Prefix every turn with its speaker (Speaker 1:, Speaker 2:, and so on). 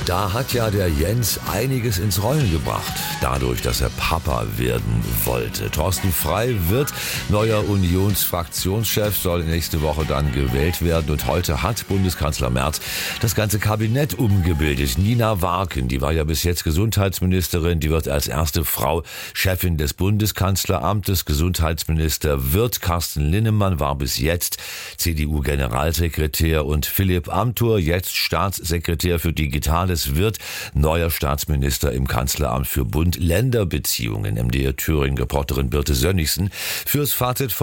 Speaker 1: Da hat ja der Jens einiges ins Rollen gebracht, dadurch, dass er Papa werden wollte. Thorsten Frey wird neuer Unionsfraktionschef, soll nächste Woche dann gewählt werden. Und heute hat Bundeskanzler Merz das ganze Kabinett umgebildet. Nina Warken, die war ja bis jetzt Gesundheitsministerin, die wird als erste Frau Chefin des Bundeskanzleramtes. Gesundheitsminister wird Carsten Linnemann, war bis jetzt CDU-Generalsekretär, und Philipp Amthor, jetzt Staatssekretär für Digitales, wird neuer Staatsminister im Kanzleramt für Bund-Länder-Beziehungen. MDR Thüringen-Reporterin Birte Sönnigsen fürs Fazit